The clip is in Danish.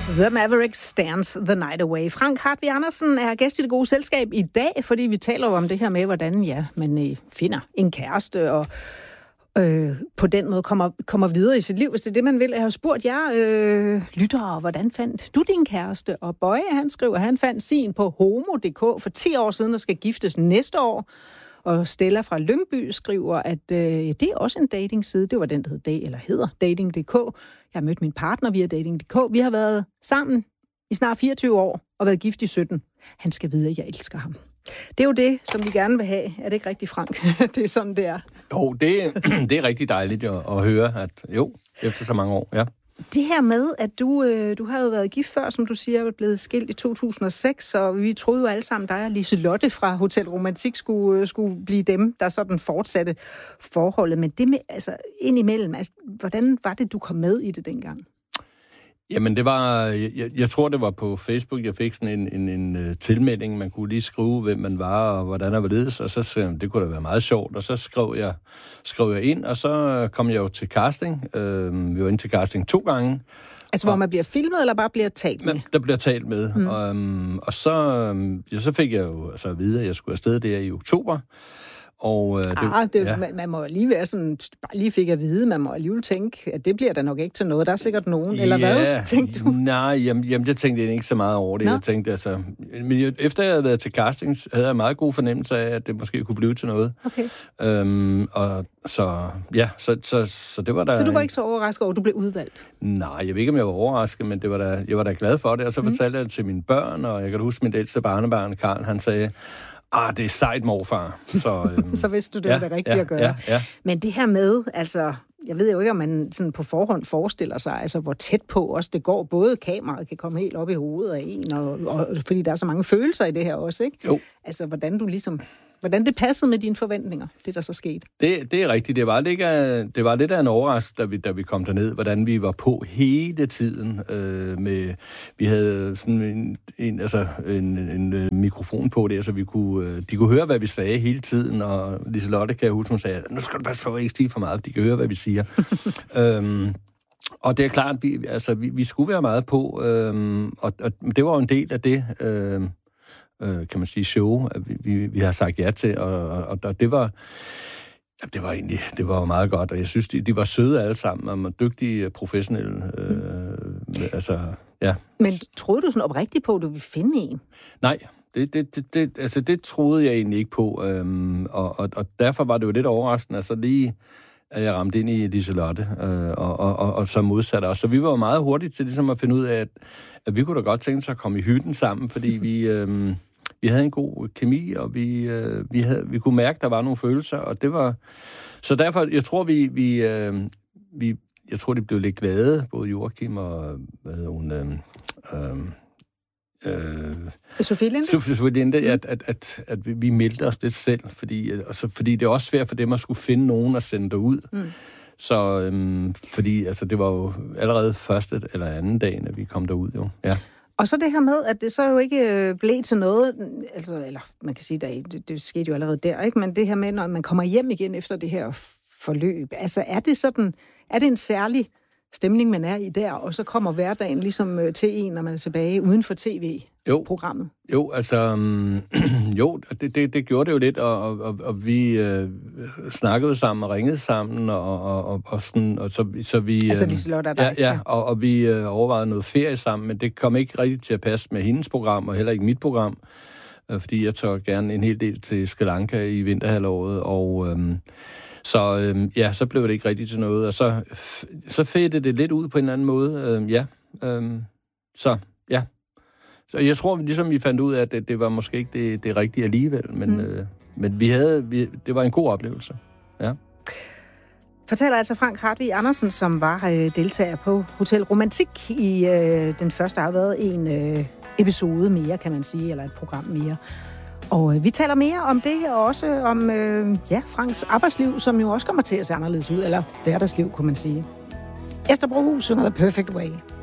The Mavericks Dance the Night Away. Frank Hartvig Andersen er gæst i Det Gode Selskab i dag, fordi vi taler om det her med, hvordan man finder en kæreste og på den måde kommer videre i sit liv, hvis det er det, man vil. Jeg har spurgt jer lyttere, hvordan fandt du din kæreste? Og Bøje, han skriver, at han fandt sin på homo.dk for 10 år siden og skal giftes næste år. Og Stella fra Lyngby skriver, at det er også en datingside. Det var den, der hedder dating.dk. Jeg har mødt min partner via dating.dk. Vi har været sammen i snart 24 år og været gift i 17. Han skal vide, at jeg elsker ham. Det er jo det, som vi gerne vil have. Er det ikke rigtigt, Frank? Det er sådan, det er. Jo, det er rigtig dejligt at høre, at efter så mange år, ja. Det her med, at du har jo været gift før, som du siger, er blevet skilt i 2006, og vi troede jo alle sammen, dig og Liselotte fra Hotel Romantik skulle blive dem, der sådan fortsatte forholdet. Men det med, altså indimellem, hvordan var det, du kom med i det dengang? Jamen, det var, jeg tror, det var på Facebook, jeg fik sådan en tilmelding. Man kunne lige skrive, hvem man var, og hvordan der var ledes, og så sagde jeg, det kunne da være meget sjovt. Og så skrev jeg ind, og så kom jeg jo til casting. Vi var inde til casting 2 gange. Altså, hvor man bliver filmet, eller bare bliver talt med? Der bliver talt med. Og så fik jeg jo altså at vide, at jeg skulle afsted der i oktober. Og, man må lige være sådan, bare lige fik at vide, man må alligevel tænke, at det bliver der nok ikke til noget. Der er sikkert nogen, eller hvad, tænkte du? Nej, jamen jeg tænkte ikke så meget over det. Nå. Jeg tænkte altså, men efter jeg havde været til casting, havde jeg en meget god fornemmelse af, at det måske kunne blive til noget. Okay. Og så det var der. Så du var ikke så overrasket over, at du blev udvalgt? Nej, jeg ved ikke, om jeg var overrasket, men jeg var da glad for det, og så fortalte jeg det til mine børn, og jeg kan huske min ældste barnebarn, Karl, han sagde, det er sejt, morfar. Så vidste du, det var det rigtige at gøre. Ja. Men det her med, altså, jeg ved jo ikke, om man sådan på forhånd forestiller sig, altså, hvor tæt på også det går. Både kameraet kan komme helt op i hovedet af en, og fordi der er så mange følelser i det her også, ikke? Jo. Altså, hvordan det passede med dine forventninger, det der så skete. Det er rigtigt. Det var lidt af en overraskelse, da vi kom derned, hvordan vi var på hele tiden. Vi havde sådan en mikrofon på det, så de kunne høre, hvad vi sagde hele tiden, og Liselotte, kan jeg huske, hun sagde, nu skal du passe for ikke sige for meget, de kan høre, hvad vi siger. Og det er klart, vi skulle være meget på, og det var jo en del af det, kan man sige, show, at vi har sagt ja til, og det var egentlig, det var meget godt, og jeg synes, de var søde alle sammen, og var dygtige, professionelle, ja. Men troede du sådan oprigtigt på, at du ville finde en? Nej, det troede jeg egentlig ikke på, og derfor var det jo lidt overraskende, altså lige at jeg ramte ind i Liselotte, og så modsatte os. Så vi var jo meget hurtigt til ligesom at finde ud af, at vi kunne da godt tænke sig at komme i hytten sammen, fordi vi havde en god kemi, og vi kunne mærke, at der var nogle følelser, og det var... Så derfor, jeg tror, jeg tror, de blev lidt glade, både Joachim og, hvad hedder hun... Sofie Linde, at vi meldte os lidt selv, fordi det er også svært for dem at skulle finde nogen at sende derud. Så fordi altså, det var jo allerede første eller anden dagen, at vi kom derud, jo. Ja. Og så det her med, at det så jo ikke blev til noget, altså, eller man kan sige, det skete jo allerede der, ikke? Men det her med, når man kommer hjem igen efter det her forløb, altså er det en særlig stemning, man er i der, og så kommer hverdagen ligesom til en, når man er tilbage uden for tv-programmet? Jo, altså... det gjorde det jo lidt, og vi snakkede sammen og ringede sammen, og sådan, og så vi... Altså Liselotte og dig? Ja, og vi overvejede noget ferie sammen, men det kom ikke rigtig til at passe med hendes program, og heller ikke mit program, fordi jeg tager gerne en hel del til Sri Lanka i vinterhalvåret, og... Så blev det ikke rigtigt til noget, og så fædte det lidt ud på en eller anden måde, Så jeg tror, ligesom vi fandt ud af, at det var måske ikke det rigtige alligevel, men det var en god oplevelse, ja. Fortæller altså Frank Hartvig Andersen, som var deltager på Hotel Romantik i den første har været en episode mere, kan man sige, eller et program mere. Og vi taler mere om det, og også om Franks arbejdsliv, som jo også kommer til at se anderledes ud, eller hverdagsliv, kunne man sige. Esther Brohus synger The Perfect Way.